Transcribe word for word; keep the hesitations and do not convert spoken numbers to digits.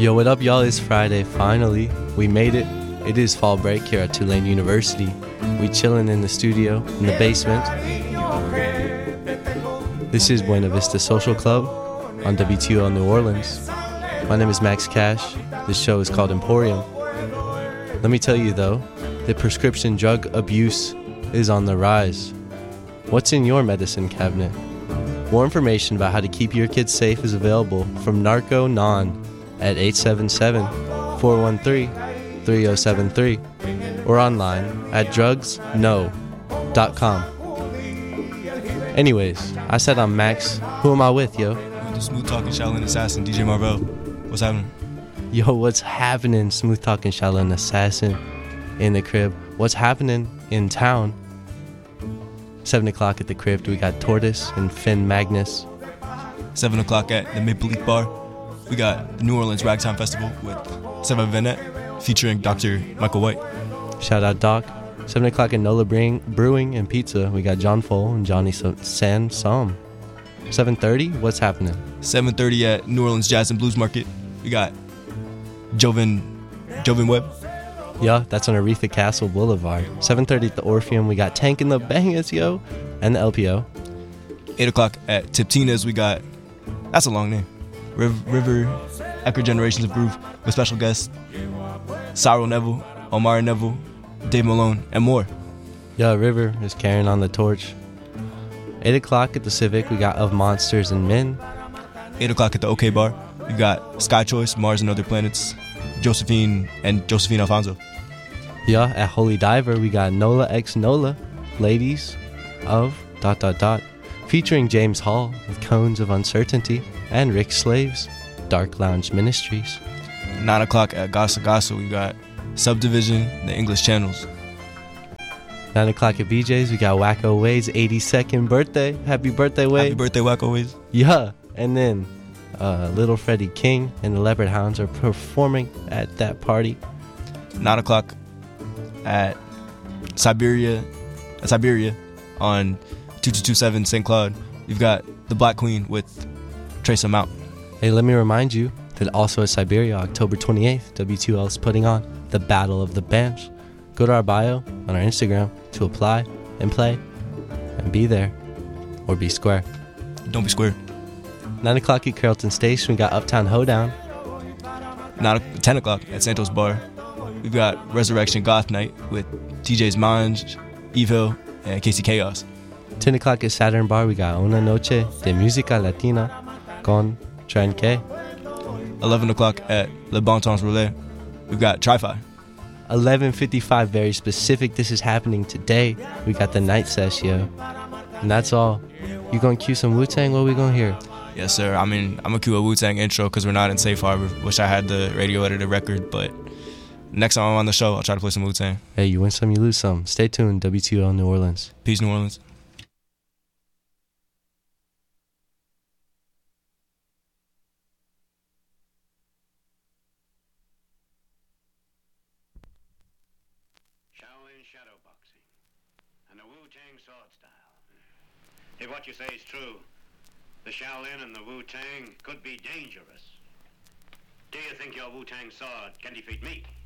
Yo, what up, y'all? It's Friday, finally. We made it. It is fall break here at Tulane University. We chilling in the studio, in the basement. This is Buena Vista Social Club on W T O L New Orleans. My name is Max Cash. This show is called Emporium. Let me tell you, though, that prescription drug abuse is on the rise. What's in your medicine cabinet? More information about how to keep your kids safe is available from Narco Non at eight seven seven, four one three, three zero seven three or online at drugs no dot com. Anyways, I said I'm Max. Who am I with, yo? With the smooth talking Shaolin assassin, D J Marvell. What's happening? Yo, what's happening? Smooth talking Shaolin assassin in the crib. What's happening in town? Seven o'clock at the crib. We got Tortoise and Finn Magnus. Seven o'clock at the Maple Leaf Bar. We got the New Orleans Ragtime Festival with Seven Venet featuring Doctor Michael White. Shout out Doc. Seven o'clock at Nola Brewing and Pizza. We got John Fole and Johnny San Som. Seven thirty. What's happening? Seven thirty at New Orleans Jazz and Blues Market. We got Joven Joven Webb. Yeah, that's on Aretha Castle Boulevard. Seven thirty at the Orpheum. We got Tank and the Bangers, yo, and the L P O. Eight o'clock at Tiptina's. We got, that's a long name, River, River Ecker Generations of Groove with special guests Cyril Neville, Omar Neville, Dave Malone, and more. Yeah, River is carrying on the torch. Eight o'clock at the Civic. We got Of Monsters and Men. Eight o'clock at the OK Bar. We got Sky Choice, Mars and Other Planets, Josephine and Josephine Alfonso. Yeah, at Holy Diver, we got Nola X Nola, Ladies of dot dot dot, featuring James Hall with Cones of Uncertainty and Rick Slaves, Dark Lounge Ministries. Nine o'clock at Gasa Gasa, we got Subdivision, the English Channels. Nine o'clock at B J's, we got Wacko Wade's eighty-second birthday. Happy birthday, Wade. Happy birthday, Wacko Wade's. Yeah, and then uh, Little Freddie King and the Leopard Hounds are performing at that party. Nine o'clock at Siberia, at Siberia on two two two seven Saint Claude. We've got the Black Queen with Trace Mount. Hey, let me remind you that also at Siberia, October twenty-eighth, W two L is putting on the Battle of the Bands. Go to our bio on our Instagram to apply and play and be there or be square. Don't be square. Nine o'clock at Carrollton Station, we got Uptown Hoedown. Nine, ten o'clock at Santos Bar. We've got Resurrection Goth Night with T J's Mange, Evil, and Casey Chaos. Ten o'clock at Saturn Bar, we got Una Noche de Música Latina con Tren K. Eleven o'clock at Le Bon Temps Roulette. We've got Tri-Fi. eleven fifty-five, very specific. This is happening today. We got the night session, yo. And that's all. You gonna cue some Wu-Tang? What we gonna hear? Yes, sir. I mean, I'm gonna cue a Wu-Tang intro because we're not in Safe Harbor. Wish I had the radio edited record, but next time I'm on the show, I'll try to play some Wu-Tang. Hey, you win some, you lose some. Stay tuned, W T O L New Orleans. Peace, New Orleans. Shaolin shadowboxing and the Wu-Tang sword style. If what you say is true, the Shaolin and the Wu-Tang could be dangerous. Do you think your Wu-Tang sword can defeat me?